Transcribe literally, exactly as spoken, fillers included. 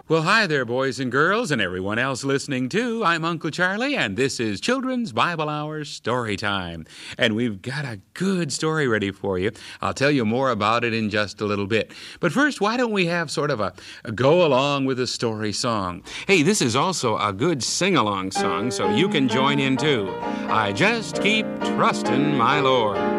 Well, hi there, boys and girls, and everyone else listening, too. I'm Uncle Charlie, and this is Children's Bible Hour Story Time. And we've got a good story ready for you. I'll tell you more about it in just a little bit. But first, why don't we have sort of a, a go-along with a story song? Hey, this is also a good sing-along song, so you can join in, too. I just keep trusting my Lord.